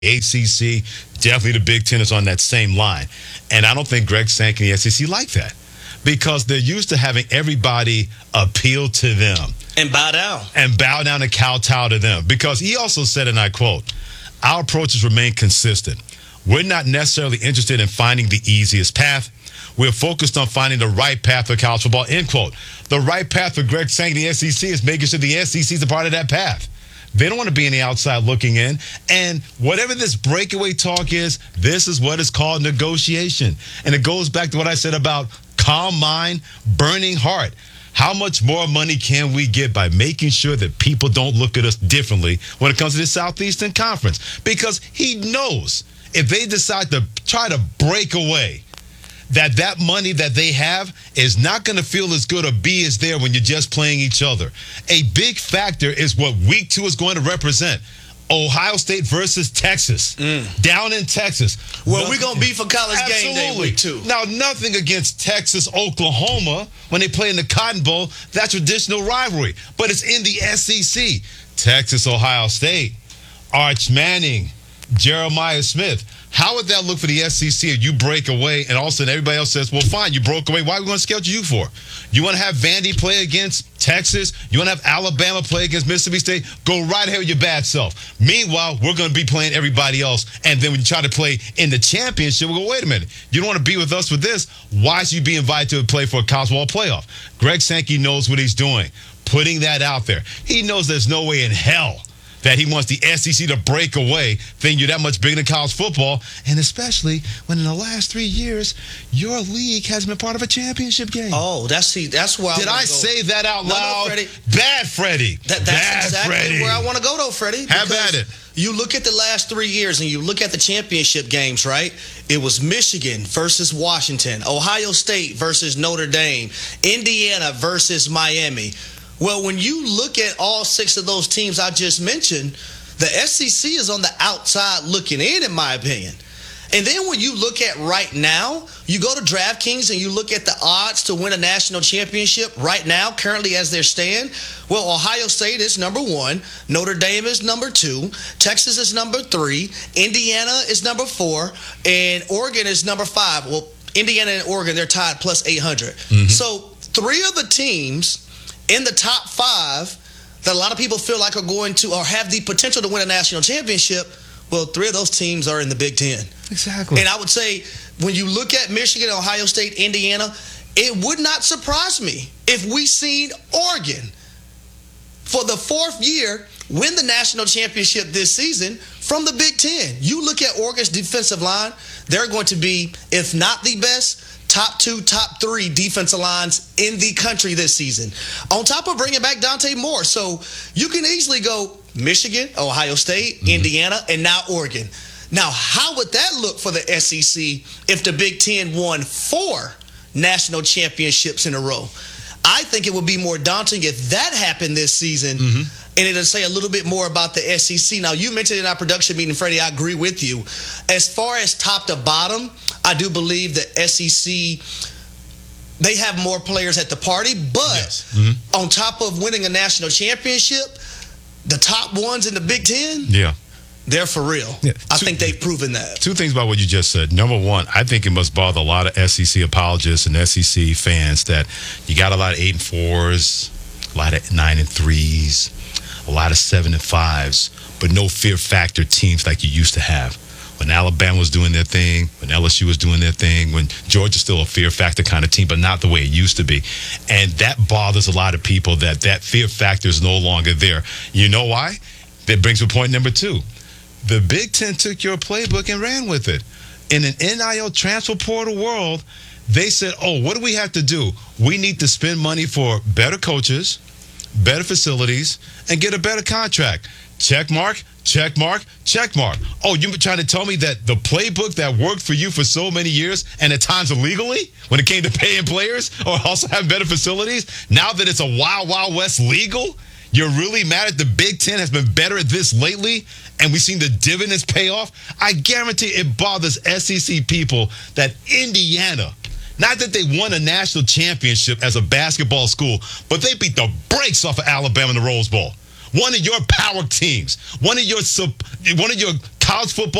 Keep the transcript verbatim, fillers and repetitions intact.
A C C, definitely the Big Ten is on that same line. And I don't think Greg Sankey and the S E C like that because they're used to having everybody appeal to them. And bow down. And bow down and kowtow to them. Because he also said, and I quote, our approaches remain consistent. We're not necessarily interested in finding the easiest path. We're focused on finding the right path for college football, end quote. The right path for Greg Sankey and the S E C is making sure the S E C is a part of that path. They don't want to be on the outside looking in. And whatever this breakaway talk is, this is what is called negotiation. And it goes back to what I said about calm mind, burning heart. How much more money can we get by making sure that people don't look at us differently when it comes to the Southeastern Conference? Because he knows if they decide to try to break away, that that money that they have is not going to feel as good or be as there when you're just playing each other. A big factor is what week two is going to represent. Ohio State versus Texas. Mm. Down in Texas. Well, we're going to be for college Absolutely. game day week two. Now, nothing against Texas, Oklahoma when they play in the Cotton Bowl. That's traditional rivalry. But it's in the S E C. Texas, Ohio State. Arch Manning, Jeremiah Smith. How would that look for the S E C if you break away and all of a sudden everybody else says, well, fine, you broke away. Why are we going to schedule you for? You want to have Vandy play against Texas? You want to have Alabama play against Mississippi State? Go right ahead with your bad self. Meanwhile, we're going to be playing everybody else. And then when you try to play in the championship, we'll go, wait a minute. You don't want to be with us with this? Why should you be invited to play for a college ball playoff? Greg Sankey knows what he's doing, putting that out there. He knows there's no way in hell that he wants the S E C to break away, thinking you're that much bigger than college football, and especially when in the last three years, your league has been part of a championship game. Oh, that's see, that's where I Did I go. say that out no, loud? No, Freddie. Bad Freddie. That, that's Bad exactly Freddie. where I want to go, though, Freddie. Have at it. You look at the last three years and you look at the championship games, right? It was Michigan versus Washington, Ohio State versus Notre Dame, Indiana versus Miami. Well, when you look at all six of those teams I just mentioned, the S E C is on the outside looking in, in my opinion. And then when you look at right now, you go to DraftKings and you look at the odds to win a national championship right now, currently as they stand. Well, Ohio State is number one. Notre Dame is number two. Texas is number three. Indiana is number four. And Oregon is number five. Well, Indiana and Oregon, they're tied plus eight hundred. Mm-hmm. So three of the teams in the top five that a lot of people feel like are going to or have the potential to win a national championship, well, three of those teams are in the Big Ten. Exactly. And I would say when you look at Michigan, Ohio State, Indiana, it would not surprise me if we seen Oregon for the fourth year win the national championship this season from the Big Ten. You look at Oregon's defensive line, they're going to be, if not the best, top two, top three defensive lines in the country this season. On top of bringing back Dante Moore. So you can easily go Michigan, Ohio State, mm-hmm. Indiana, and now Oregon. Now, how would that look for the S E C if the Big Ten won four national championships in a row? I think it would be more daunting if that happened this season. Mm-hmm. And it'll say a little bit more about the S E C. Now, you mentioned in our production meeting, Freddie, I agree with you. As far as top to bottom, I do believe the S E C, they have more players at the party. But yes. mm-hmm. on top of winning a national championship, the top ones in the Big Ten, yeah, they're for real. Yeah. I two, think they've proven that. Two things about what you just said. Number one, I think it must bother a lot of S E C apologists and S E C fans that you got a lot of eight and fours, a lot of nine and threes, a lot of seven and fives, but no fear factor teams like you used to have. When Alabama was doing their thing, when L S U was doing their thing, when Georgia's still a fear factor kind of team, but not the way it used to be. And that bothers a lot of people that that fear factor is no longer there. You know why? That brings me to point number two. The Big Ten took your playbook and ran with it. In an N I L transfer portal world, they said, oh, what do we have to do? We need to spend money for better coaches, better facilities, and get a better contract. Check mark, check mark, check mark. Oh, you've been trying to tell me that the playbook that worked for you for so many years and at times illegally when it came to paying players or also having better facilities, now that it's a Wild Wild West legal, you're really mad at the Big Ten has been better at this lately and we've seen the dividends pay off? I guarantee it bothers S E C people that Indiana, not that they won a national championship as a basketball school, but they beat the brakes off of Alabama in the Rose Bowl. one of your power teams, one of your one of your college football